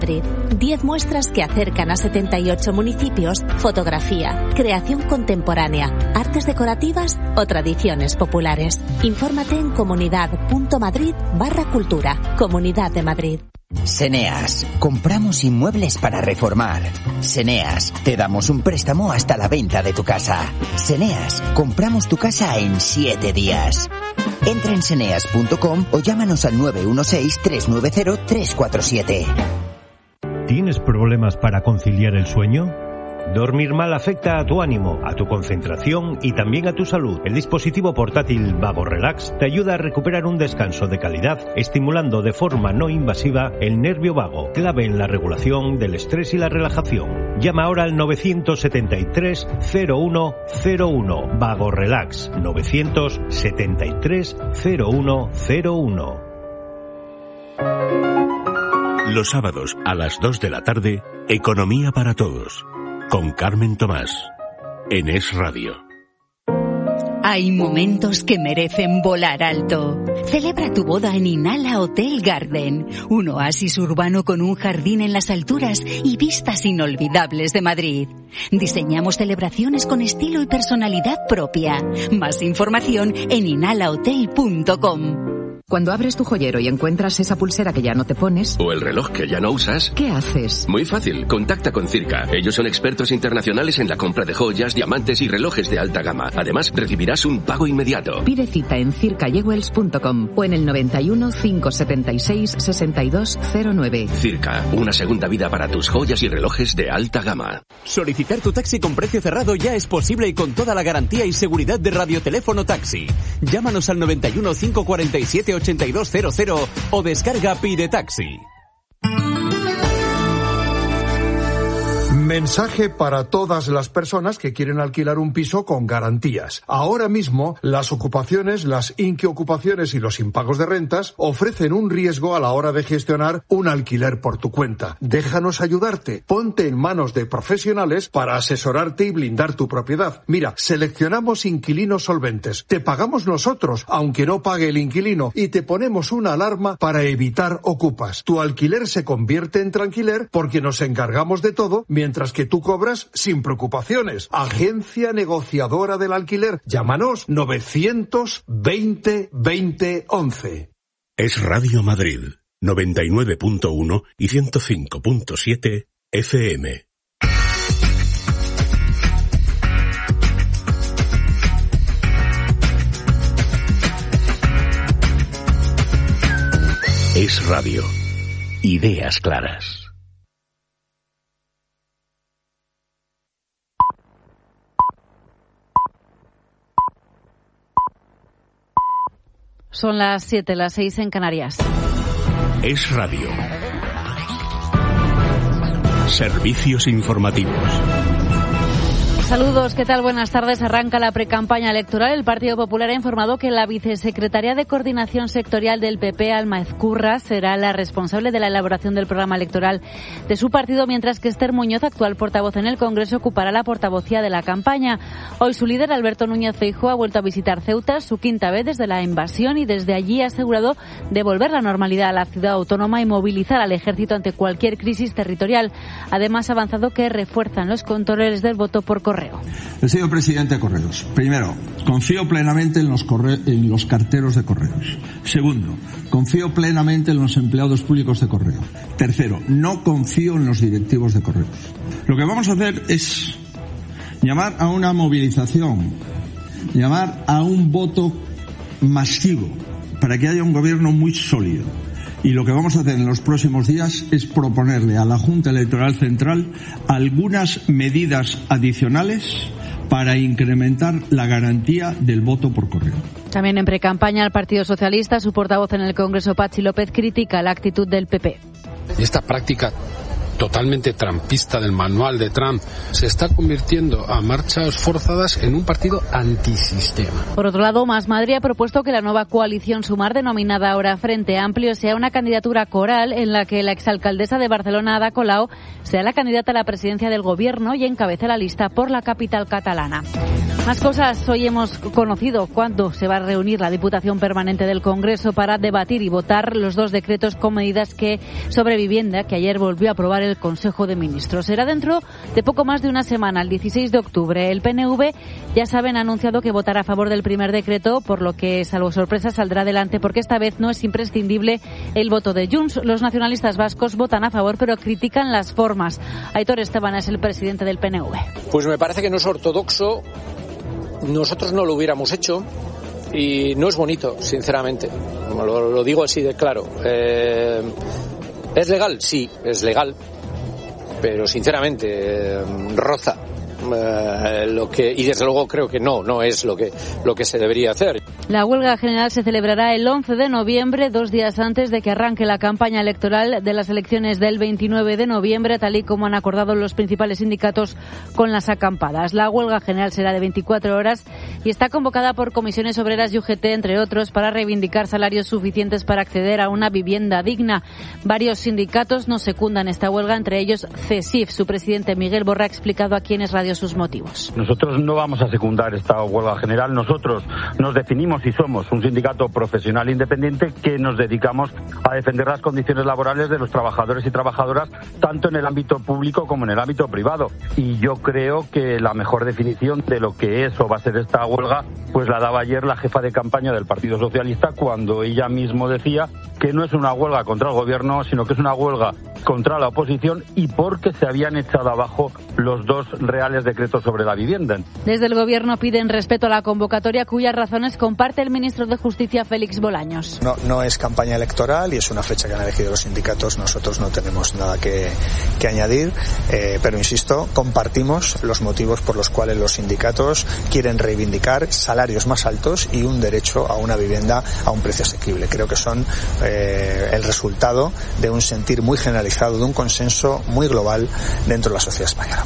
Madrid. 10 muestras que acercan a 78 municipios, fotografía, creación contemporánea, artes decorativas o tradiciones populares. Infórmate en comunidad.madrid/cultura. Comunidad de Madrid. Seneas, compramos inmuebles para reformar. Seneas, te damos un préstamo hasta la venta de tu casa. Seneas, compramos tu casa en 7 días. Entra en seneas.com o llámanos al 916-390-347. ¿Tienes problemas para conciliar el sueño? Dormir mal afecta a tu ánimo, a tu concentración y también a tu salud. El dispositivo portátil Vago Relax te ayuda a recuperar un descanso de calidad, estimulando de forma no invasiva el nervio vago, clave en la regulación del estrés y la relajación. Llama ahora al 973 0101. Vago Relax, 973 0101. Los sábados a las 2 de la tarde, Economía para Todos, con Carmen Tomás, en Es Radio. Hay momentos que merecen volar alto. Celebra tu boda en Inala Hotel Garden, un oasis urbano con un jardín en las alturas y vistas inolvidables de Madrid. Diseñamos celebraciones con estilo y personalidad propia. Más información en inalahotel.com. Cuando abres tu joyero y encuentras esa pulsera que ya no te pones... o el reloj que ya no usas... ¿qué haces? Muy fácil, contacta con Circa. Ellos son expertos internacionales en la compra de joyas, diamantes y relojes de alta gama. Además, recibirás un pago inmediato. Pide cita en circajewels.com o en el 91 576 6209. Circa, una segunda vida para tus joyas y relojes de alta gama. Solicitar tu taxi con precio cerrado ya es posible y con toda la garantía y seguridad de Radioteléfono Taxi. Llámanos al 91 547 8200 o descarga Pide Taxi. Mensaje para todas las personas que quieren alquilar un piso con garantías. Ahora mismo, las ocupaciones, las inquiocupaciones y los impagos de rentas ofrecen un riesgo a la hora de gestionar un alquiler por tu cuenta. Déjanos ayudarte. Ponte en manos de profesionales para asesorarte y blindar tu propiedad. Mira, seleccionamos inquilinos solventes. Te pagamos nosotros, aunque no pague el inquilino, y te ponemos una alarma para evitar ocupas. Tu alquiler se convierte en tranquiler porque nos encargamos de todo mientras que tú cobras sin preocupaciones. Agencia negociadora del alquiler. Llámanos 920 20 11. Es Radio Madrid, 99.1 y 105.7 FM. Es Radio. Ideas claras. Son las 7, las 6 en Canarias. Es Radio. Servicios informativos. Saludos, ¿qué tal? Buenas tardes. Arranca la precampaña electoral. El Partido Popular ha informado que la vicesecretaria de Coordinación Sectorial del PP, Alma Ezcurra, será la responsable de la elaboración del programa electoral de su partido, mientras que Esther Muñoz, actual portavoz en el Congreso, ocupará la portavocía de la campaña. Hoy su líder, Alberto Núñez Feijóo, ha vuelto a visitar Ceuta, su quinta vez desde la invasión, y desde allí ha asegurado devolver la normalidad a la ciudad autónoma y movilizar al ejército ante cualquier crisis territorial. Además, ha avanzado que refuerzan los controles del voto por correo. El señor presidente de Correos. Primero, confío plenamente en los carteros de Correos. Segundo, confío plenamente en los empleados públicos de Correos. Tercero, no confío en los directivos de Correos. Lo que vamos a hacer es llamar a una movilización, llamar a un voto masivo para que haya un gobierno muy sólido. Y lo que vamos a hacer en los próximos días es proponerle a la Junta Electoral Central algunas medidas adicionales para incrementar la garantía del voto por correo. También en precampaña el Partido Socialista, su portavoz en el Congreso, Patxi López, critica la actitud del PP. Esta práctica totalmente trampista del manual de Trump, se está convirtiendo a marchas forzadas en un partido antisistema. Por otro lado, Más Madrid ha propuesto que la nueva coalición Sumar, denominada ahora Frente Amplio, sea una candidatura coral en la que la exalcaldesa de Barcelona, Ada Colau, sea la candidata a la presidencia del gobierno y encabece la lista por la capital catalana. Más cosas. Hoy hemos conocido cuándo se va a reunir la Diputación Permanente del Congreso para debatir y votar los 2 decretos con medidas sobre vivienda que ayer volvió a aprobar el Consejo de Ministros. Será dentro de poco más de una semana, el 16 de octubre. El PNV, ya saben, ha anunciado que votará a favor del primer decreto, por lo que, salvo sorpresa, saldrá adelante porque esta vez no es imprescindible el voto de Junts. Los nacionalistas vascos votan a favor, pero critican las formas. Aitor Esteban es el presidente del PNV. Pues me parece que no es ortodoxo. Nosotros no lo hubiéramos hecho y no es bonito, sinceramente. Lo digo así de claro. ¿Es legal? Sí, es legal. Pero sinceramente roza y desde luego creo que no es lo que se debería hacer. La huelga general se celebrará el 11 de noviembre, 2 días antes de que arranque la campaña electoral de las elecciones del 29 de noviembre, tal y como han acordado los principales sindicatos con las acampadas. La huelga general será de 24 horas y está convocada por comisiones obreras y UGT, entre otros, para reivindicar salarios suficientes para acceder a una vivienda digna. Varios sindicatos nos secundan esta huelga, entre ellos CESIF. Su presidente Miguel Borra ha explicado aquí en Es Radio sus motivos. Nosotros no vamos a secundar esta huelga general. Nosotros nos definimos y somos un sindicato profesional independiente que nos dedicamos a defender las condiciones laborales de los trabajadores y trabajadoras, tanto en el ámbito público como en el ámbito privado. Y yo creo que la mejor definición de lo que es o va a ser esta huelga, pues la daba ayer la jefa de campaña del Partido Socialista, cuando ella mismo decía que no es una huelga contra el gobierno, sino que es una huelga contra la oposición y porque se habían echado abajo los 2 reales decretos sobre la vivienda. Desde el gobierno piden respeto a la convocatoria, cuyas razones comparte el ministro de Justicia, Félix Bolaños. No es campaña electoral y es una fecha que han elegido los sindicatos. Nosotros no tenemos nada que añadir, pero insisto, compartimos los motivos por los cuales los sindicatos quieren reivindicar salarios más altos y un derecho a una vivienda a un precio asequible. Creo que son el resultado de un sentir muy generalizado, de un consenso muy global dentro de la sociedad española.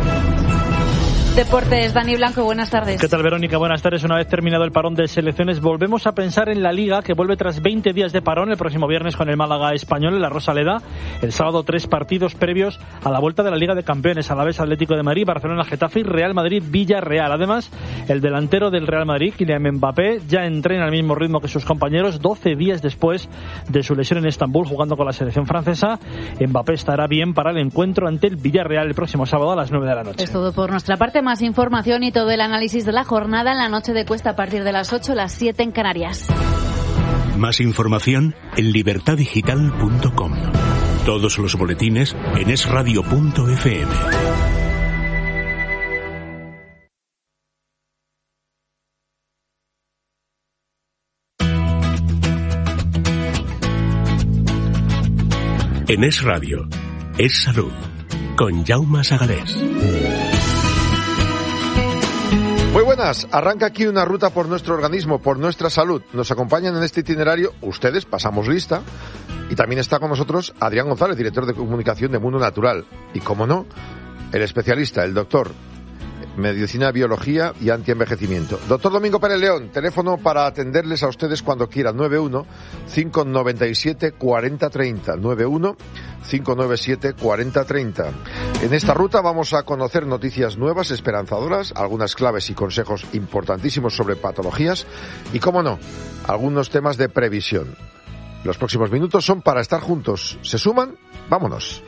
Deportes, Dani Blanco, buenas tardes. ¿Qué tal, Verónica? Buenas tardes. Una vez terminado el parón de selecciones, volvemos a pensar en la Liga, que vuelve tras 20 días de parón el próximo viernes con el Málaga español en la Rosaleda. El sábado 3 partidos previos a la vuelta de la Liga de Campeones: Alavés, Atlético de Madrid, Barcelona, Getafe y Real Madrid, Villarreal. Además, el delantero del Real Madrid, Kylian Mbappé, ya entrena al mismo ritmo que sus compañeros 12 días después de su lesión en Estambul jugando con la selección francesa. Mbappé estará bien para el encuentro ante el Villarreal el próximo sábado a las 9 de la noche. Es todo por nuestra parte. Más información y todo el análisis de la jornada en la noche de Cuesta a partir de las 8, las 7 en Canarias. Más información en libertadigital.com. Todos los boletines en esradio.fm. En Es Radio, Es Salud, con Jaume Sagalés. Muy buenas, arranca aquí una ruta por nuestro organismo, por nuestra salud. Nos acompañan en este itinerario ustedes, pasamos lista, y también está con nosotros Adrián González, director de comunicación de Mundo Natural. Y como no, el especialista, el doctor, Medicina, Biología y Antienvejecimiento. Doctor Domingo Pérez León, teléfono para atenderles a ustedes cuando quieran, 91-597-4030, 91-597-4030. En esta ruta vamos a conocer noticias nuevas, esperanzadoras, algunas claves y consejos importantísimos sobre patologías y, cómo no, algunos temas de previsión. Los próximos minutos son para estar juntos. ¿Se suman? ¡Vámonos!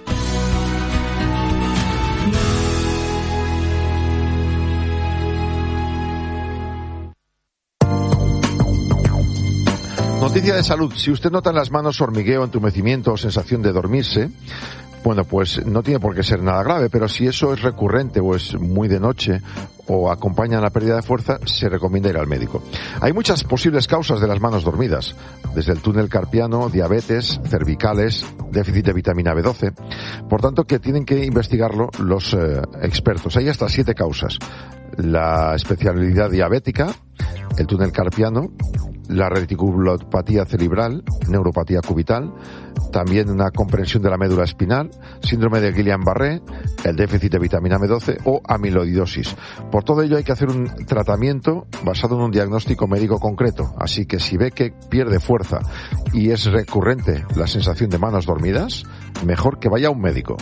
Noticia de salud. Si usted nota en las manos hormigueo, entumecimiento o sensación de dormirse, bueno, pues no tiene por qué ser nada grave, pero si eso es recurrente o es muy de noche o acompaña la pérdida de fuerza, se recomienda ir al médico. Hay muchas posibles causas de las manos dormidas, desde el túnel carpiano, diabetes, cervicales, déficit de vitamina B12, por tanto que tienen que investigarlo los expertos. Hay hasta 7 causas: la especialidad diabética, el túnel carpiano, la reticulopatía cerebral, neuropatía cubital, también una comprensión de la médula espinal, síndrome de Guillain-Barré, el déficit de vitamina B12 o amiloidosis. Por todo ello hay que hacer un tratamiento basado en un diagnóstico médico concreto. Así que si ve que pierde fuerza y es recurrente la sensación de manos dormidas, mejor que vaya a un médico.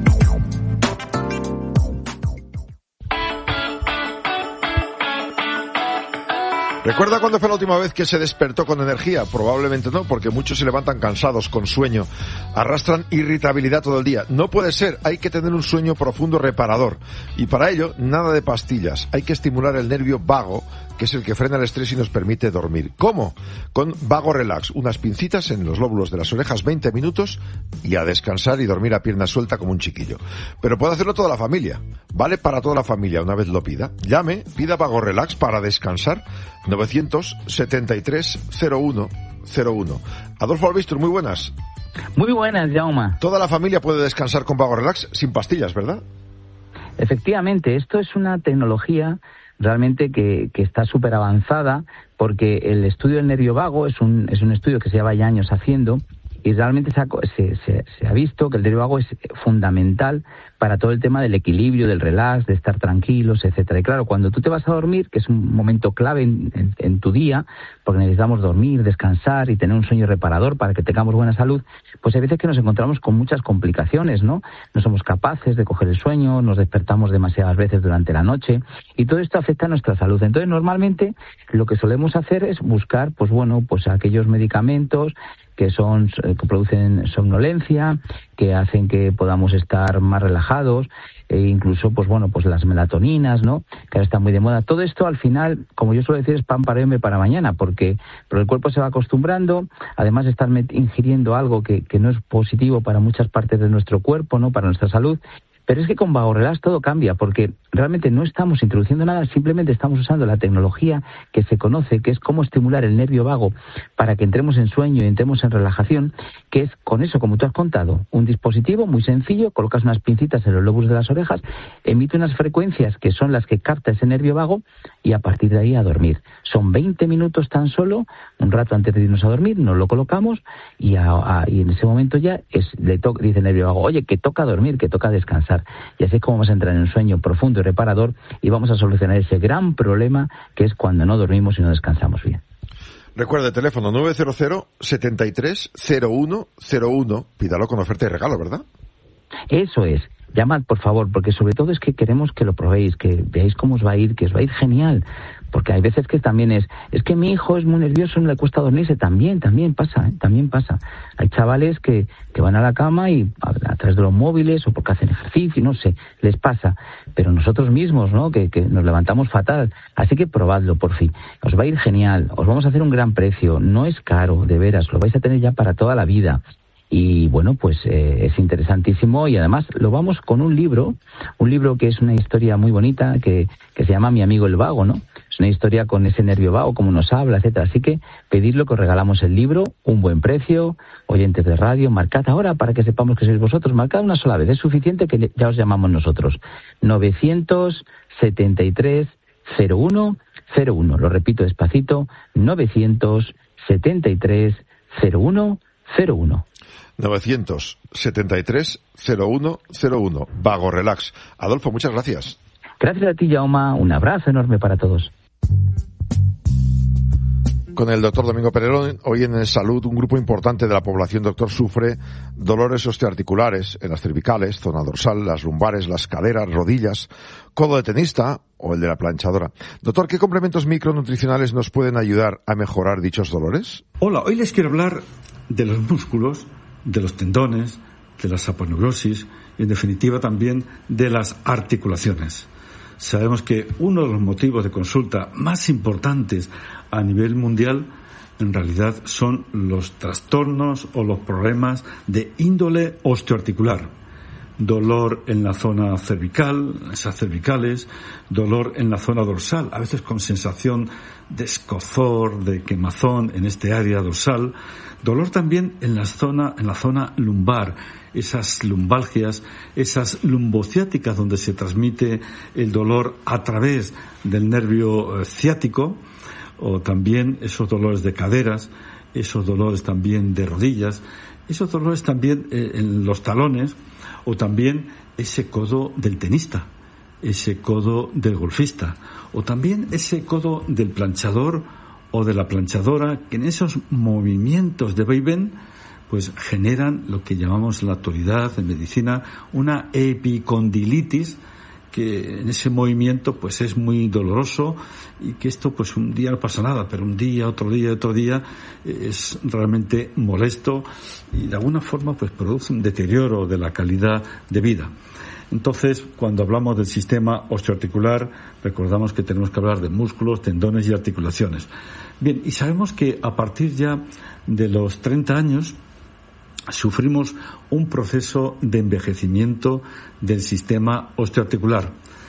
¿Recuerda cuándo fue la última vez que se despertó con energía? Probablemente no, porque muchos se levantan cansados, con sueño, arrastran irritabilidad todo el día. No puede ser, hay que tener un sueño profundo reparador. Y para ello, nada de pastillas. Hay que estimular el nervio vago, que es el que frena el estrés y nos permite dormir. ¿Cómo? Con Vago Relax, unas pincitas en los lóbulos de las orejas, 20 minutos, y a descansar y dormir a pierna suelta como un chiquillo. Pero puede hacerlo toda la familia. Vale para toda la familia, una vez lo pida. Llame, pida Vago Relax para descansar. 973-0101. Adolfo Albistur, muy buenas. Muy buenas, Jaume. Toda la familia puede descansar con Vago Relax sin pastillas, ¿verdad? Efectivamente, esto es una tecnología realmente que está súper avanzada, porque el estudio del nervio vago es un estudio que se lleva ya años haciendo, y realmente se ha visto que el nervio vago es fundamental para todo el tema del equilibrio, del relax, de estar tranquilos, etcétera. Y claro, cuando tú te vas a dormir, que es un momento clave en tu día, porque necesitamos dormir, descansar y tener un sueño reparador para que tengamos buena salud, pues hay veces que nos encontramos con muchas complicaciones, ¿no? No somos capaces de coger el sueño, nos despertamos demasiadas veces durante la noche, y todo esto afecta a nuestra salud. Entonces, normalmente, lo que solemos hacer es buscar, pues aquellos medicamentos que producen somnolencia, que hacen que podamos estar más relajados, e incluso las melatoninas, ¿no?, que ahora están muy de moda. Todo esto, al final, como yo suelo decir, es pan para hoy, hambre para mañana, pero el cuerpo se va acostumbrando, además de estar ingiriendo algo que no es positivo para muchas partes de nuestro cuerpo, ¿no?, para nuestra salud. Pero es que con Vago Relax todo cambia, porque realmente no estamos introduciendo nada, simplemente estamos usando la tecnología que se conoce, que es cómo estimular el nervio vago para que entremos en sueño y entremos en relajación, que es con eso, como tú has contado, un dispositivo muy sencillo, colocas unas pincitas en los lóbulos de las orejas, emite unas frecuencias que son las que capta ese nervio vago, y a partir de ahí a dormir. Son 20 minutos tan solo, un rato antes de irnos a dormir, nos lo colocamos y en ese momento ya dice el nervio vago, oye, que toca dormir, que toca descansar. Y así es como vamos a entrar en un sueño profundo y reparador, y vamos a solucionar ese gran problema que es cuando no dormimos y no descansamos bien. Recuerde, teléfono 900-73-0101. Pídalo con oferta y regalo, ¿verdad? Eso es. Llamad, por favor, porque sobre todo es que queremos que lo probéis, que veáis cómo os va a ir, que os va a ir genial. Porque hay veces que también es que mi hijo es muy nervioso, no le cuesta dormirse. También pasa, también pasa. Hay chavales que van a la cama y a través de los móviles o porque hacen ejercicio, no sé, les pasa. Pero nosotros mismos, ¿no?, que nos levantamos fatal. Así que probadlo, por fin. Os va a ir genial. Os vamos a hacer un gran precio. No es caro, de veras. Lo vais a tener ya para toda la vida. Y es interesantísimo, y además lo vamos con un libro que es una historia muy bonita que se llama Mi amigo el vago, ¿no? Es una historia con ese nervio vago, cómo nos habla, etcétera. Así que pedidlo, que os regalamos el libro, un buen precio. Oyentes de radio, marcad ahora para que sepamos que sois vosotros. Marcad una sola vez, es suficiente, que ya os llamamos nosotros. 973-0101. Lo repito despacito, 973-0101. 973-0101. Vago Relax. Adolfo, muchas gracias. Gracias a ti, Jaume. Un abrazo enorme para todos. Con el doctor Domingo Perelón, hoy en Salud, un grupo importante de la población, doctor, sufre dolores osteoarticulares en las cervicales, zona dorsal, las lumbares, las caderas, rodillas, codo de tenista o el de la planchadora. Doctor, ¿qué complementos micronutricionales nos pueden ayudar a mejorar dichos dolores? Hola, hoy les quiero hablar de los músculos, de los tendones, de la aponeurosis y, en definitiva, también de las articulaciones. Sabemos que uno de los motivos de consulta más importantes a nivel mundial en realidad son los trastornos o los problemas de índole osteoarticular. Dolor en la zona cervical, esas cervicales, dolor en la zona dorsal, a veces con sensación de escozor, de quemazón en este área dorsal, dolor también en la zona lumbar, esas lumbalgias, esas lumbociáticas donde se transmite el dolor a través del nervio ciático, o también esos dolores de caderas, esos dolores también de rodillas, Esos dolores también en los talones, o también ese codo del tenista, ese codo del golfista, o también ese codo del planchador o de la planchadora, que en esos movimientos de vaivén pues generan lo que llamamos en la actualidad en medicina una epicondilitis, que en ese movimiento pues es muy doloroso, y que esto pues un día no pasa nada, pero un día, otro día es realmente molesto y de alguna forma pues produce un deterioro de la calidad de vida. Entonces, cuando hablamos del sistema osteoarticular, recordamos que tenemos que hablar de músculos, tendones y articulaciones. Bien, y sabemos que a partir ya de los 30 años sufrimos un proceso de envejecimiento del sistema osteoarticular.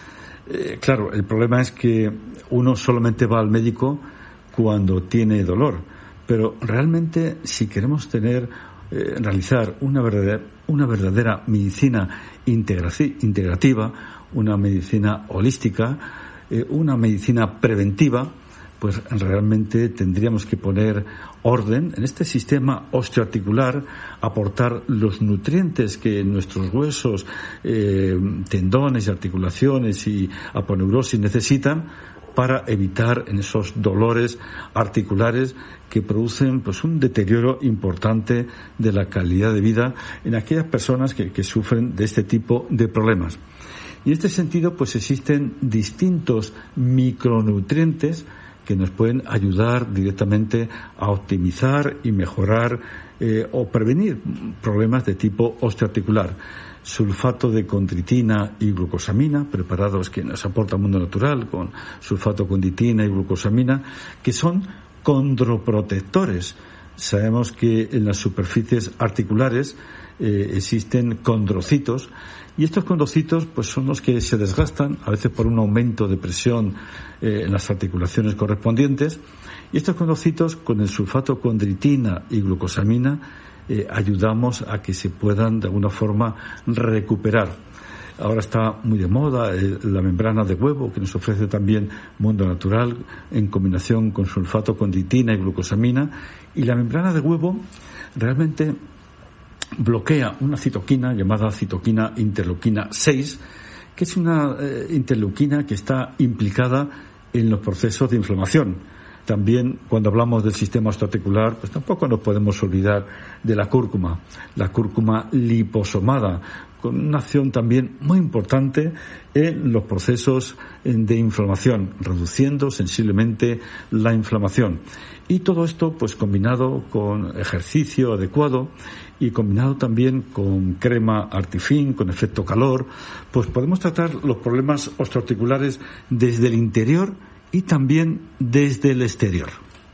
Claro, el problema es que uno solamente va al médico cuando tiene dolor, pero realmente si queremos realizar una verdadera medicina integrativa, una medicina holística, una medicina preventiva, pues realmente tendríamos que poner orden en este sistema osteoarticular, aportar los nutrientes que nuestros huesos, tendones y articulaciones y aponeurosis necesitan para evitar en esos dolores articulares que producen pues un deterioro importante de la calidad de vida en aquellas personas que sufren de este tipo de problemas. Y en este sentido pues existen distintos micronutrientes que nos pueden ayudar directamente a optimizar y mejorar o prevenir problemas de tipo osteoarticular. Sulfato de condritina y glucosamina, preparados que nos aporta el mundo natural con sulfato condritina y glucosamina, que son condroprotectores. Sabemos que en las superficies articulares existen condrocitos, y estos condrocitos pues son los que se desgastan a veces por un aumento de presión en las articulaciones correspondientes, y estos condrocitos con el sulfato condritina y glucosamina ayudamos a que se puedan de alguna forma recuperar. Ahora está muy de moda la membrana de huevo, que nos ofrece también Mundo Natural en combinación con sulfato condritina y glucosamina, y la membrana de huevo realmente bloquea una citoquina llamada citoquina interleuquina 6, que es una interleuquina que está implicada en los procesos de inflamación. También, cuando hablamos del sistema osteoarticular, pues tampoco nos podemos olvidar de la cúrcuma liposomada, con una acción también muy importante en los procesos de inflamación, reduciendo sensiblemente la inflamación. Y todo esto, pues combinado con ejercicio adecuado y combinado también con crema Artifin, con efecto calor, pues podemos tratar los problemas osteoarticulares desde el interior y también desde el exterior.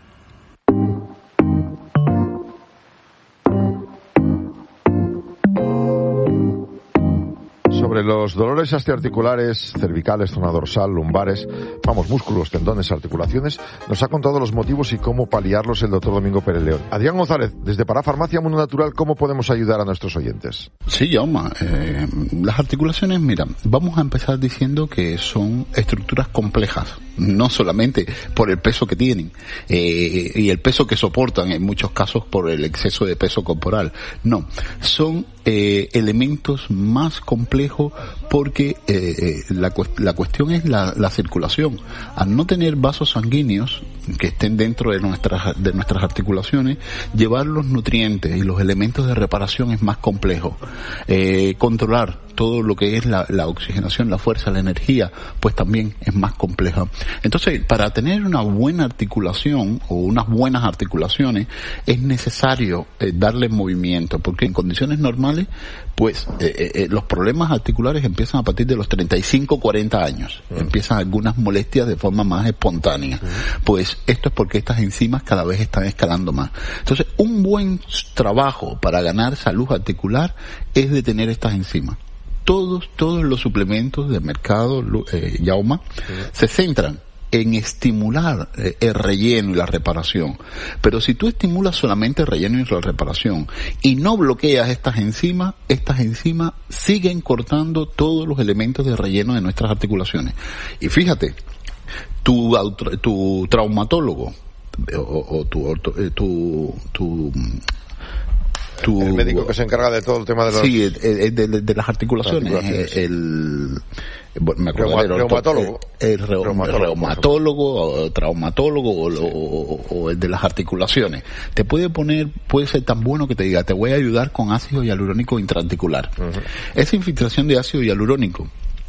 Sobre los dolores osteoarticulares, cervicales, zona dorsal, lumbares, músculos, tendones, articulaciones, nos ha contado los motivos y cómo paliarlos el doctor Domingo Pérez León. Adrián González, desde Parafarmacia Mundo Natural, ¿cómo podemos ayudar a nuestros oyentes? Sí, Jaume, las articulaciones, mira, vamos a empezar diciendo que son estructuras complejas, no solamente por el peso que tienen y el peso que soportan en muchos casos por el exceso de peso corporal, no, son elementos más complejos porque la cuestión es la circulación. Al no tener vasos sanguíneos que estén dentro de nuestras articulaciones, llevar los nutrientes y los elementos de reparación es más complejo. Controlar todo lo que es la oxigenación, la fuerza, la energía, pues también es más compleja. Entonces, para tener una buena articulación o unas buenas articulaciones, es necesario darle movimiento, porque en condiciones normales, pues los problemas articulares empiezan a partir de los 35-40 años. Empiezan algunas molestias de forma más espontánea. Pues esto es porque estas enzimas cada vez están escalando más. Entonces, un buen trabajo para ganar salud articular es de tener estas enzimas. Todos los suplementos del mercado, Jaume, se centran en estimular el relleno y la reparación. Pero si tú estimulas solamente el relleno y la reparación y no bloqueas estas enzimas siguen cortando todos los elementos de relleno de nuestras articulaciones. Y fíjate, tu traumatólogo o tu El médico que se encarga de todo el tema de los... Sí, de las articulaciones. Me acuerdo reumatólogo. Reumatólogo, traumatólogo o el de las articulaciones. Puede ser tan bueno que te diga, te voy a ayudar con ácido hialurónico intraarticular. Esa infiltración de ácido hialurónico,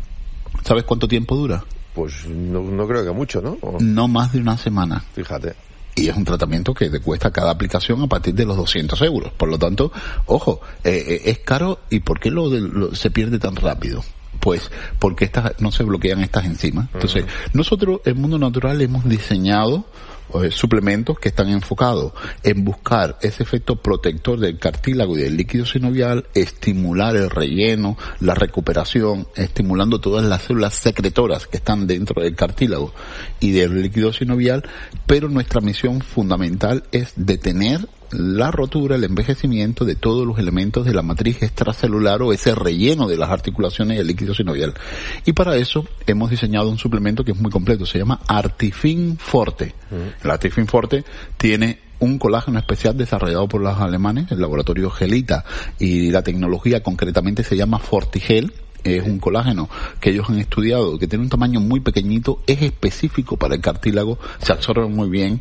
¿sabes cuánto tiempo dura? Pues no creo que mucho, ¿no? No más de una semana. Fíjate. Y es un tratamiento que te cuesta cada aplicación a partir de los 200 euros. Por lo tanto, ojo, es caro. ¿Y por qué se pierde tan rápido? Pues porque no se bloquean estas enzimas. Entonces, nosotros en Mundo Natural hemos diseñado suplementos que están enfocados en buscar ese efecto protector del cartílago y del líquido sinovial, estimular el relleno, la recuperación, estimulando todas las células secretoras que están dentro del cartílago y del líquido sinovial, pero nuestra misión fundamental es detener la rotura, el envejecimiento de todos los elementos de la matriz extracelular o ese relleno de las articulaciones y el líquido sinovial. Y para eso hemos diseñado un suplemento que es muy completo, se llama Artifin Forte. El Artifin Forte tiene un colágeno especial desarrollado por los alemanes, el laboratorio Gelita, y la tecnología concretamente se llama Fortigel. Es un colágeno que ellos han estudiado, que tiene un tamaño muy pequeñito, es específico para el cartílago, se absorbe muy bien.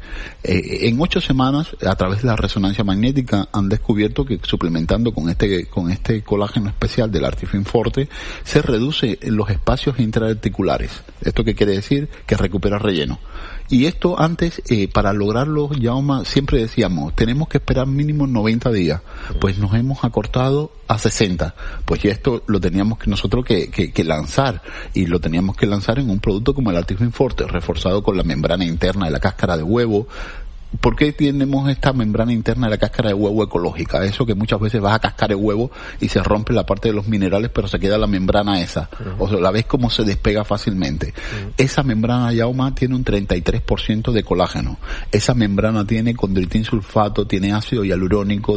En 8 semanas, a través de la resonancia magnética, han descubierto que suplementando con este colágeno especial del Artifin Forte, se reduce los espacios intraarticulares. ¿Esto qué quiere decir? Que recupera relleno. Y esto antes, para lograrlo, Jaume, siempre decíamos, tenemos que esperar mínimo 90 días. Pues nos hemos acortado a 60. Pues ya esto lo teníamos que nosotros que lanzar. Y lo teníamos que lanzar en un producto como el Artifin Forte, reforzado con la membrana interna de la cáscara de huevo. ¿Por qué tenemos esta membrana interna de la cáscara de huevo ecológica? Eso que muchas veces vas a cascar el huevo y se rompe la parte de los minerales, pero se queda la membrana esa. O sea, la ves cómo se despega fácilmente. Esa membrana, Jaume, tiene un 33% de colágeno. Esa membrana tiene condritin sulfato, tiene ácido hialurónico,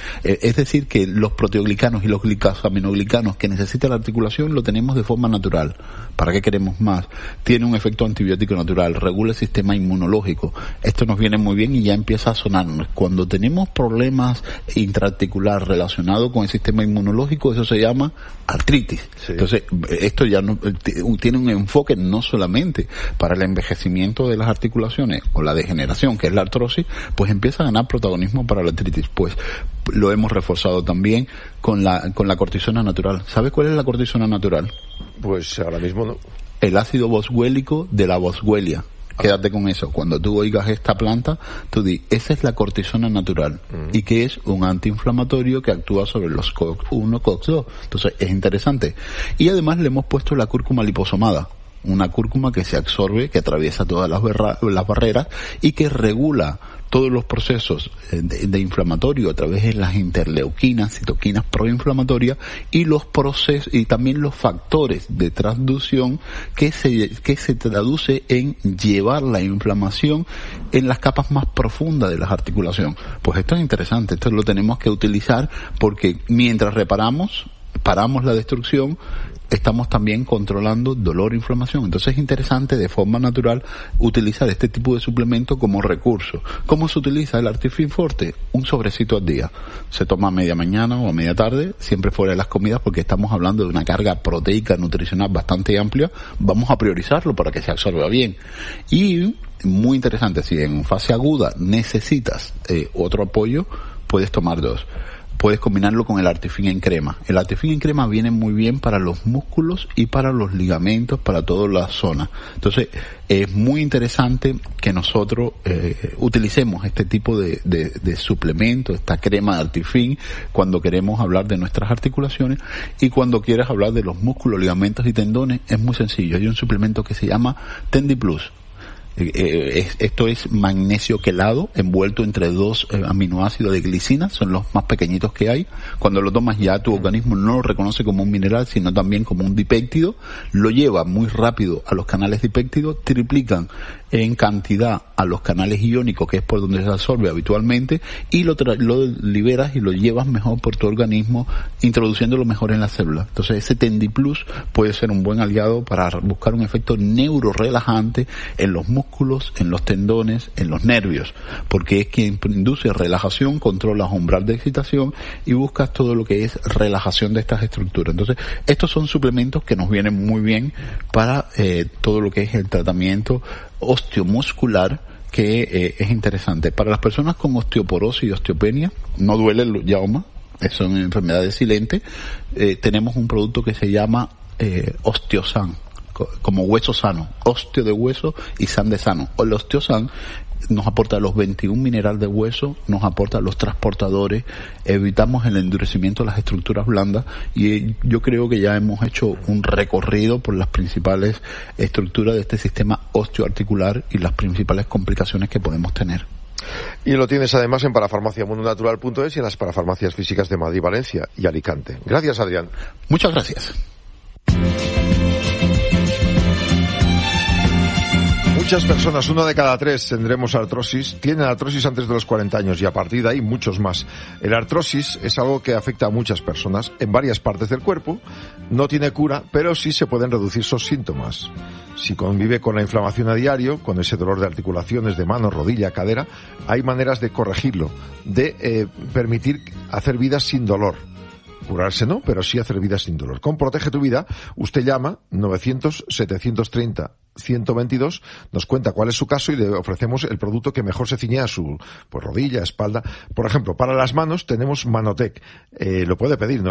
es decir, que los proteoglicanos y los glicosaminoglicanos que necesita la articulación lo tenemos de forma natural. ¿Para qué queremos más? Tiene un efecto antibiótico natural, regula el sistema inmunológico. Esto nos viene muy bien y ya empieza a sonarnos. Cuando tenemos problemas intraarticular relacionados con el sistema inmunológico, eso se llama artritis. Sí. Entonces, esto ya tiene un enfoque no solamente para el envejecimiento de las articulaciones o la degeneración, que es la artrosis, pues empieza a ganar protagonismo para la artritis. Pues lo hemos reforzado también con la cortisona natural. ¿Sabes cuál es la cortisona natural? Pues ahora mismo no. El ácido boswélico de la boswellia. Quédate con eso. Cuando tú oigas esta planta, tú di, esa es la cortisona natural. Y que es un antiinflamatorio que actúa sobre los COX-1, COX-2. Entonces, es interesante. Y además le hemos puesto la cúrcuma liposomada. Una cúrcuma que se absorbe, que atraviesa todas las barreras y que regula todos los procesos de inflamatorio a través de las interleuquinas, citoquinas proinflamatorias y los procesos y también los factores de transducción que se traduce en llevar la inflamación en las capas más profundas de las articulaciones. Pues esto es interesante, esto lo tenemos que utilizar porque mientras paramos la destrucción, estamos también controlando dolor e inflamación. Entonces es interesante de forma natural utilizar este tipo de suplemento como recurso. ¿Cómo se utiliza el Artifin Forte? Un sobrecito al día. Se toma a media mañana o a media tarde, siempre fuera de las comidas, porque estamos hablando de una carga proteica nutricional bastante amplia. Vamos a priorizarlo para que se absorba bien. Y muy interesante, si en fase aguda necesitas otro apoyo, puedes tomar 2. Puedes combinarlo con el Artifin en crema. El Artifin en crema viene muy bien para los músculos y para los ligamentos, para toda la zona. Entonces, es muy interesante que nosotros utilicemos este tipo de suplemento, esta crema de Artifin, cuando queremos hablar de nuestras articulaciones y cuando quieres hablar de los músculos, ligamentos y tendones. Es muy sencillo. Hay un suplemento que se llama Tendi Plus. Esto es magnesio quelado envuelto entre 2 aminoácidos de glicina, son los más pequeñitos que hay. Cuando lo tomas ya tu organismo no lo reconoce como un mineral, sino también como un dipéptido, lo lleva muy rápido a los canales dipéptidos, triplican en cantidad a los canales iónicos, que es por donde se absorbe habitualmente, y lo liberas y lo llevas mejor por tu organismo, introduciéndolo mejor en la célula. Entonces ese Tendi Plus puede ser un buen aliado para buscar un efecto neurorelajante en los músculos músculos, en los tendones, en los nervios, porque es quien induce relajación, controla umbral de excitación y buscas todo lo que es relajación de estas estructuras. Entonces, estos son suplementos que nos vienen muy bien para todo lo que es el tratamiento osteomuscular, que es interesante. Para las personas con osteoporosis y osteopenia, no duele el yaoma, son enfermedades silentes, tenemos un producto que se llama Osteosan, como hueso sano, osteo de hueso y san de sano. O el Osteosan nos aporta los 21 minerales de hueso, nos aporta los transportadores, evitamos el endurecimiento de las estructuras blandas, y yo creo que ya hemos hecho un recorrido por las principales estructuras de este sistema osteoarticular y las principales complicaciones que podemos tener. Y lo tienes además en parafarmaciamundonatural.es y en las parafarmacias físicas de Madrid, Valencia y Alicante. Gracias, Adrián. Muchas gracias. Muchas personas, 1 de cada 3 tendremos artrosis, tienen artrosis antes de los 40 años y a partir de ahí muchos más. El artrosis es algo que afecta a muchas personas en varias partes del cuerpo, no tiene cura, pero sí se pueden reducir sus síntomas. Si convive con la inflamación a diario, con ese dolor de articulaciones, de mano, rodilla, cadera, hay maneras de corregirlo, de permitir hacer vida sin dolor. Curarse no, pero sí hacer vida sin dolor. Con Protege tu Vida, usted llama 900-730-122, nos cuenta cuál es su caso y le ofrecemos el producto que mejor se ciñe a su rodilla, espalda. Por ejemplo, para las manos tenemos Manotec. Lo puede pedir,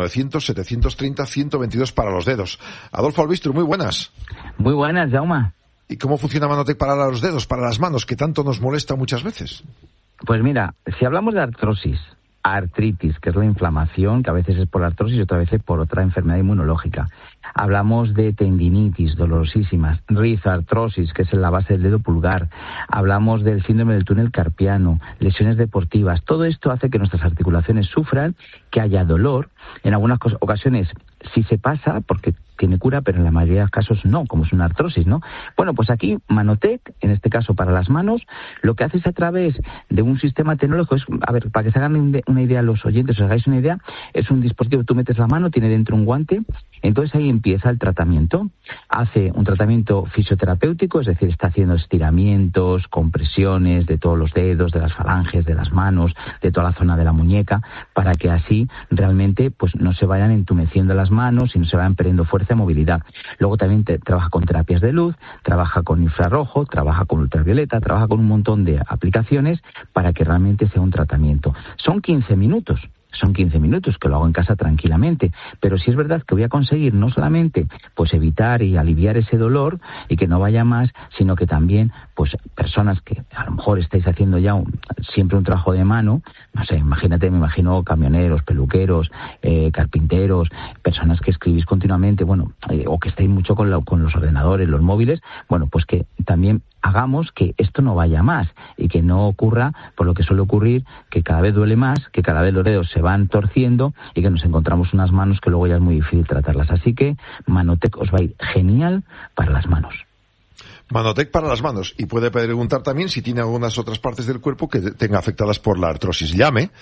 900-730-122 para los dedos. Adolfo Albistro, muy buenas. Muy buenas, Jaume. ¿Y cómo funciona Manotec para los dedos, para las manos, que tanto nos molesta muchas veces? Pues mira, si hablamos de artrosis, artritis, que es la inflamación, que a veces es por artrosis y otras veces por otra enfermedad inmunológica. Hablamos de tendinitis dolorosísimas, rizoartrosis, que es en la base del dedo pulgar. Hablamos del síndrome del túnel carpiano, lesiones deportivas. Todo esto hace que nuestras articulaciones sufran, que haya dolor. En algunas ocasiones sí se pasa porque tiene cura, pero en la mayoría de los casos no, como es una artrosis, ¿no? Bueno, pues aquí Manotec, en este caso para las manos, lo que hace es a través de un sistema tecnológico, a ver, para que se hagan una idea los oyentes, os hagáis una idea, es un dispositivo, tú metes la mano, tiene dentro un guante, entonces ahí empieza el tratamiento. Hace un tratamiento fisioterapéutico, es decir, está haciendo estiramientos, compresiones de todos los dedos, de las falanges, de las manos, de toda la zona de la muñeca, para que así realmente pues no se vayan entumeciendo las manos y no se vayan perdiendo fuerza y movilidad. Luego también trabaja con terapias de luz, trabaja con infrarrojo, trabaja con ultravioleta, trabaja con un montón de aplicaciones para que realmente sea un tratamiento. Son 15 minutos. Son 15 minutos que lo hago en casa tranquilamente, pero sí es verdad que voy a conseguir no solamente pues evitar y aliviar ese dolor y que no vaya más, sino que también pues personas que a lo mejor estáis haciendo ya siempre un trabajo de mano, no sé, me imagino camioneros, peluqueros, carpinteros, personas que escribís continuamente, o que estáis mucho con los ordenadores, los móviles, pues que también hagamos que esto no vaya más y que no ocurra por lo que suele ocurrir, que cada vez duele más, que cada vez los dedos se van torciendo y que nos encontramos unas manos que luego ya es muy difícil tratarlas. Así que Manotec os va a ir genial para las manos. Manotec para las manos. Y puede preguntar también si tiene algunas otras partes del cuerpo que tenga afectadas por la artrosis. Llame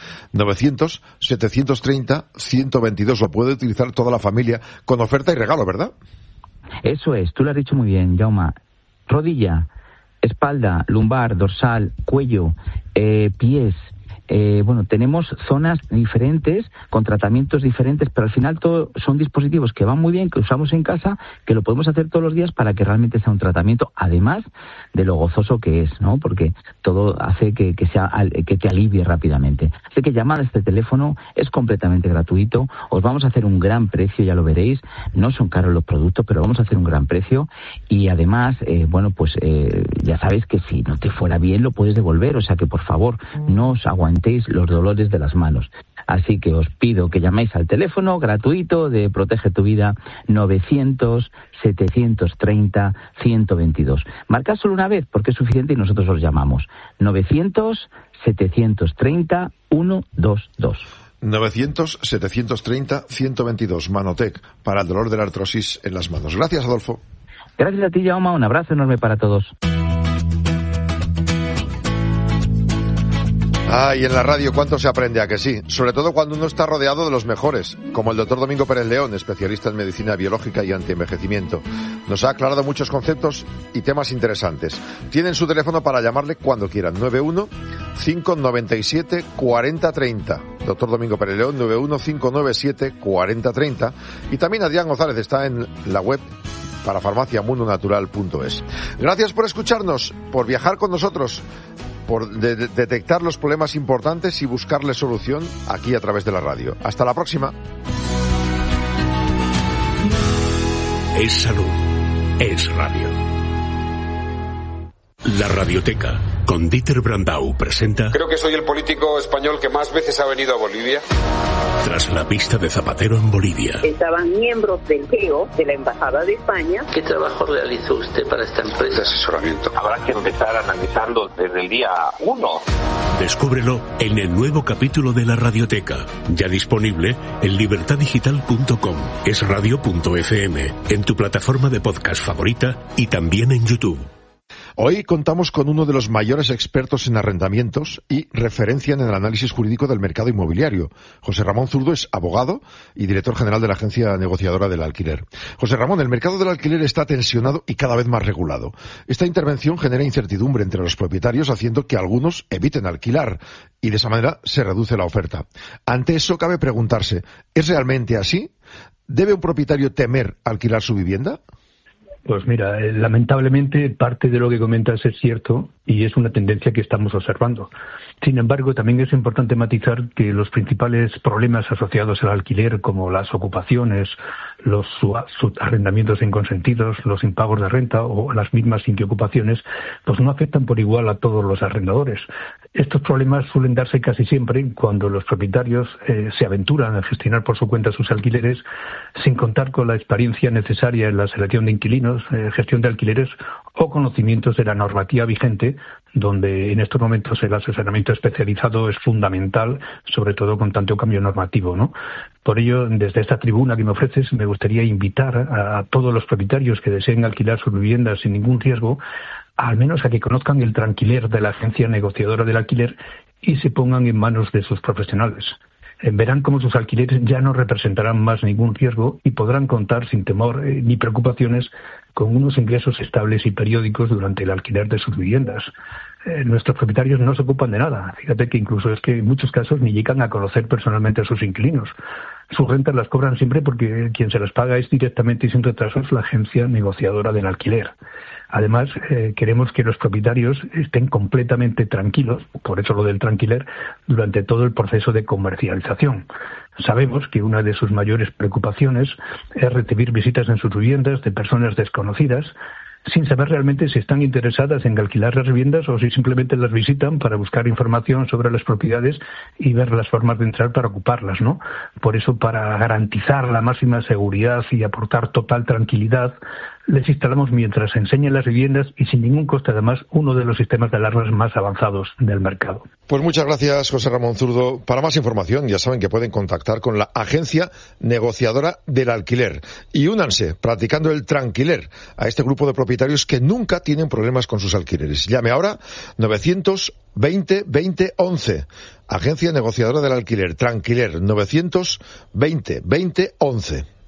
900-730-122. Lo puede utilizar toda la familia con oferta y regalo, ¿verdad? Eso es, tú lo has dicho muy bien, Jaume. Rodilla, espalda, lumbar, dorsal, cuello, pies. Tenemos zonas diferentes, con tratamientos diferentes, pero al final todo son dispositivos que van muy bien, que usamos en casa, que lo podemos hacer todos los días para que realmente sea un tratamiento, además de lo gozoso que es, ¿no? Porque todo hace que te alivie rápidamente. Así que llamad a este teléfono, es completamente gratuito, os vamos a hacer un gran precio, ya lo veréis, no son caros los productos, pero vamos a hacer un gran precio y además, ya sabéis que si no te fuera bien lo puedes devolver, o sea que por favor, no os aguantéis los dolores de las manos. Así que os pido que llaméis al teléfono gratuito de Protege tu Vida 900-730-122. Marcad solo una vez porque es suficiente y nosotros os llamamos. 900-730-122. 900-730-122. Manotec para el dolor de la artrosis en las manos. Gracias, Adolfo. Gracias a ti, Jaume. Un abrazo enorme para todos. Y en la radio cuánto se aprende, a que sí, sobre todo cuando uno está rodeado de los mejores, como el doctor Domingo Pérez León, especialista en medicina biológica y antienvejecimiento. Nos ha aclarado muchos conceptos y temas interesantes. Tienen su teléfono para llamarle cuando quieran, 91-597-4030. Doctor Domingo Pérez León, 91-597-4030. Y también Adrián González está en la web para farmaciamundonatural.es. Gracias por escucharnos, por viajar con nosotros, por detectar los problemas importantes y buscarle solución aquí a través de la radio. Hasta la próxima. Es salud. Es radio. La Radioteca, con Dieter Brandau, presenta... Creo que soy el político español que más veces ha venido a Bolivia. Tras la pista de Zapatero en Bolivia. Estaban miembros del GEO, de la Embajada de España. ¿Qué trabajo realizó usted para esta empresa? De asesoramiento. Habrá que empezar analizando desde el día 1. Descúbrelo en el nuevo capítulo de La Radioteca, ya disponible en libertadigital.com, esradio.fm, en tu plataforma de podcast favorita y también en YouTube. Hoy contamos con uno de los mayores expertos en arrendamientos y referencia en el análisis jurídico del mercado inmobiliario. José Ramón Zurdo es abogado y director general de la agencia negociadora del alquiler. José Ramón, el mercado del alquiler está tensionado y cada vez más regulado. Esta intervención genera incertidumbre entre los propietarios, haciendo que algunos eviten alquilar y de esa manera se reduce la oferta. Ante eso cabe preguntarse, ¿es realmente así? ¿Debe un propietario temer alquilar su vivienda? Pues mira, lamentablemente parte de lo que comentas es cierto y es una tendencia que estamos observando. Sin embargo, también es importante matizar que los principales problemas asociados al alquiler, como las ocupaciones, los arrendamientos inconsentidos, los impagos de renta o las mismas inquiocupaciones, pues no afectan por igual a todos los arrendadores. Estos problemas suelen darse casi siempre cuando los propietarios se aventuran a gestionar por su cuenta sus alquileres sin contar con la experiencia necesaria en la selección de inquilinos, gestión de alquileres o conocimientos de la normativa vigente, donde en estos momentos el asesoramiento especializado es fundamental, sobre todo con tanto cambio normativo, ¿no? Por ello, desde esta tribuna que me ofreces, me gustaría invitar a todos los propietarios que deseen alquilar sus viviendas sin ningún riesgo, al menos a que conozcan el tranquiler de la agencia negociadora del alquiler y se pongan en manos de sus profesionales. Verán cómo sus alquileres ya no representarán más ningún riesgo y podrán contar sin temor ni preocupaciones con unos ingresos estables y periódicos durante el alquiler de sus viviendas. Nuestros propietarios no se ocupan de nada. Fíjate que incluso es que en muchos casos ni llegan a conocer personalmente a sus inquilinos. Sus rentas las cobran siempre porque quien se las paga es directamente y sin retrasos la agencia negociadora del alquiler. Además, queremos que los propietarios estén completamente tranquilos, por eso lo del tranquiler, durante todo el proceso de comercialización. Sabemos que una de sus mayores preocupaciones es recibir visitas en sus viviendas de personas desconocidas, sin saber realmente si están interesadas en alquilar las viviendas o si simplemente las visitan para buscar información sobre las propiedades y ver las formas de entrar para ocuparlas, ¿no? Por eso, para garantizar la máxima seguridad y aportar total tranquilidad, les instalamos mientras enseñan las viviendas y sin ningún coste además uno de los sistemas de alarmas más avanzados del mercado. Pues muchas gracias, José Ramón Zurdo. Para más información ya saben que pueden contactar con la agencia negociadora del alquiler y únanse practicando el tranquiler a este grupo de propietarios que nunca tienen problemas con sus alquileres. Llame ahora 920 20 11. Agencia negociadora del alquiler, Tranquiler, 920 20 11.